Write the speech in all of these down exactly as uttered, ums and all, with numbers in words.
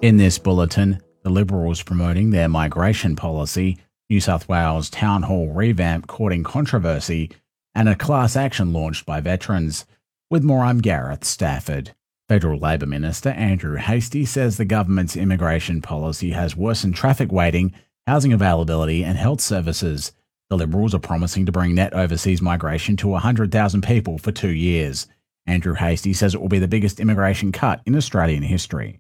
In this bulletin, the Liberals promoting their migration policy, New South Wales Town Hall revamp courting controversy, and a class action launched by veterans. With more, I'm Gareth Stafford. Federal Labor Minister Andrew Hastie says the government's immigration policy has worsened traffic waiting, housing availability and health services. The Liberals are promising to bring net overseas migration to one hundred thousand people for two years. Andrew Hastie says it will be the biggest immigration cut in Australian history.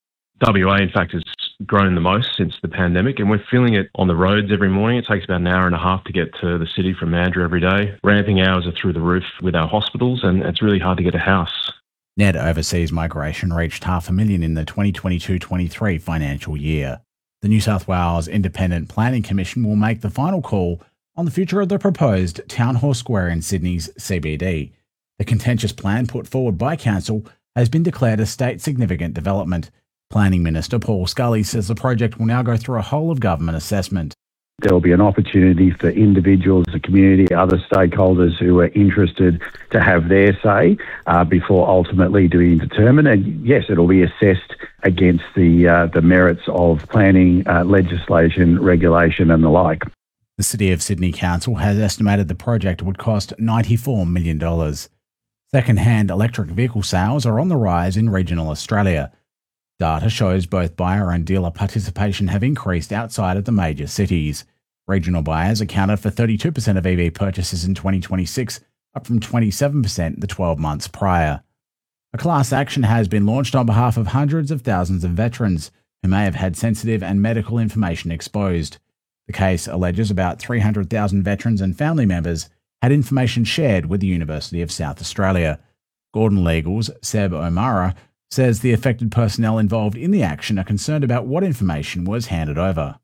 W A, in fact, has grown the most since the pandemic, and we're feeling it on the roads every morning. It takes about an hour and a half to get to the city from Mandurah every day. Ramping hours are through the roof with our hospitals, and it's really hard to get a house. Net overseas migration reached half a million in the twenty twenty-two twenty-three financial year. The New South Wales Independent Planning Commission will make the final call on the future of the proposed Town Hall Square in Sydney's C B D. The contentious plan put forward by Council has been declared a state significant development. Planning Minister Paul Scully says the project will now go through a whole-of-government assessment. There will be an opportunity for individuals, the community, other stakeholders who are interested to have their say uh, before ultimately being determined. And yes, it'll be assessed against the uh, the merits of planning, uh, legislation, regulation and the like. The City of Sydney Council has estimated the project would cost ninety-four million dollars. Second-hand electric vehicle sales are on the rise in regional Australia. Data shows both buyer and dealer participation have increased outside of the major cities. Regional buyers accounted for thirty-two percent of E V purchases in twenty twenty-six, up from twenty-seven percent the twelve months prior. A class action has been launched on behalf of hundreds of thousands of veterans who may have had sensitive and medical information exposed. The case alleges about three hundred thousand veterans and family members had information shared with the University of South Australia. Gordon Legal's Seb O'Mara says the affected personnel involved in the action are concerned about what information was handed over.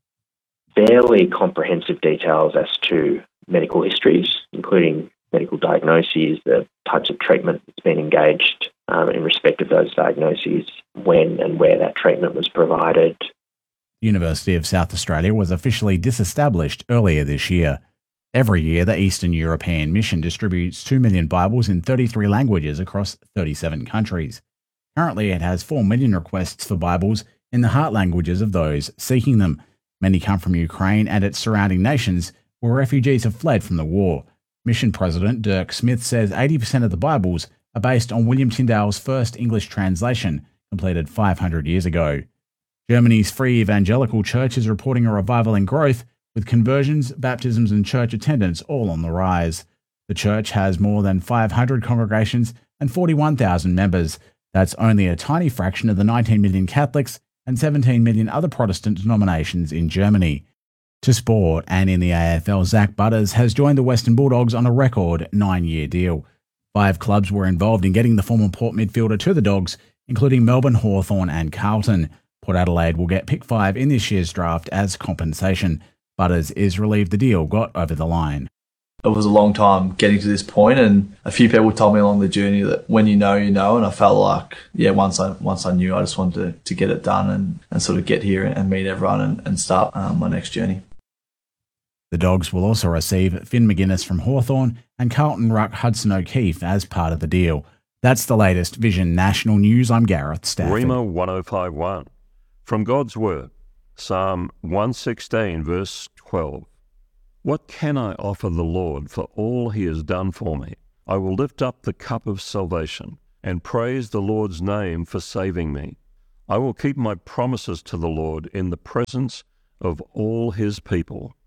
Fairly comprehensive details as to medical histories, including medical diagnoses, the types of treatment that's been engaged um, in respect of those diagnoses, when and where that treatment was provided. The University of South Australia was officially disestablished earlier this year. Every year, the Eastern European Mission distributes two million Bibles in thirty-three languages across thirty-seven countries. Currently, it has four million requests for Bibles in the heart languages of those seeking them. Many come from Ukraine and its surrounding nations, where refugees have fled from the war. Mission President Dirk Smith says eighty percent of the Bibles are based on William Tyndale's first English translation, completed five hundred years ago. Germany's Free Evangelical Church is reporting a revival in growth, with conversions, baptisms and church attendance all on the rise. The church has more than five hundred congregations and forty-one thousand members. That's only a tiny fraction of the nineteen million Catholics and seventeen million other Protestant denominations in Germany. To sport, and in the A F L, Zach Butters has joined the Western Bulldogs on a record nine-year deal. Five clubs were involved in getting the former Port midfielder to the Dogs, including Melbourne, Hawthorn and Carlton. Port Adelaide will get pick five in this year's draft as compensation. Butters is relieved the deal got over the line. It was a long time getting to this point, and a few people told me along the journey that when you know, you know, and I felt like, yeah, once I once I knew, I just wanted to, to get it done and, and sort of get here and meet everyone and, and start um, my next journey. The Dogs will also receive Finn McGuinness from Hawthorn and Carlton ruck Hudson O'Keefe as part of the deal. That's the latest Vision National News. I'm Gareth Stafford. Rhema one oh five one. From God's Word, Psalm one sixteen, verse twelve. What can I offer the Lord for all he has done for me? I will lift up the cup of salvation and praise the Lord's name for saving me. I will keep my promises to the Lord in the presence of all his people.